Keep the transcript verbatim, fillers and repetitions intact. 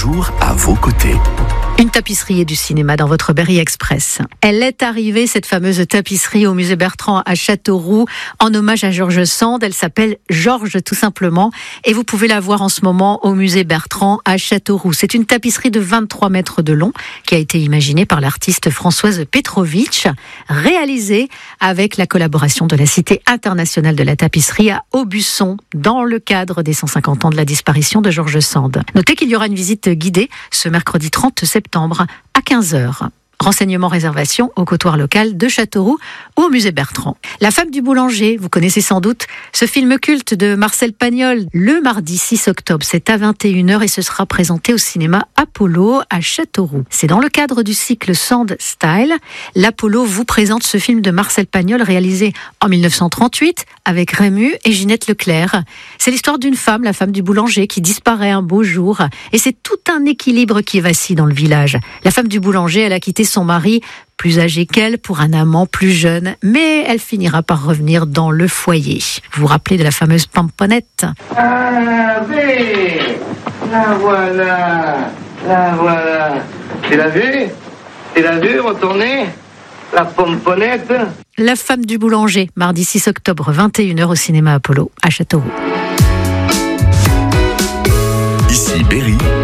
toujours à vos côtés. Une tapisserie et du cinéma dans votre Berry Express. Elle est arrivée, cette fameuse tapisserie, au musée Bertrand à Châteauroux, en hommage à George Sand. Elle s'appelle Georges tout simplement, et vous pouvez la voir en ce moment au musée Bertrand à Châteauroux. C'est une tapisserie de vingt-trois mètres de long qui a été imaginée par l'artiste Françoise Petrovitch, réalisée avec la collaboration de la Cité internationale de la tapisserie à Aubusson, dans le cadre des cent cinquante ans de la disparition de George Sand. Notez qu'il y aura une visite guidée ce mercredi trente septembre à quinze heures. Renseignements, réservations au comptoir local de Châteauroux ou au musée Bertrand. La femme du boulanger, vous connaissez sans doute ce film culte de Marcel Pagnol, le mardi six octobre, c'est à vingt et une heures et ce sera présenté au cinéma Apollo à Châteauroux. C'est dans le cadre du cycle Sand Style. L'Apollo vous présente ce film de Marcel Pagnol réalisé en mille neuf cent trente-huit avec Rému et Ginette Leclerc. C'est l'histoire d'une femme, la femme du boulanger, qui disparaît un beau jour et c'est tout un équilibre qui vacille dans le village. La femme du boulanger, elle a quitté son mari plus âgé qu'elle pour un amant plus jeune, mais elle finira par revenir dans le foyer. Vous vous rappelez de la fameuse pomponnette? Ah oui, la voilà, la voilà. Tu l'as vu? Tu l'as vu retourner? La pomponnette? La femme du boulanger, mardi six octobre, vingt et une heures au cinéma Apollo à Châteauroux. Ici Berry.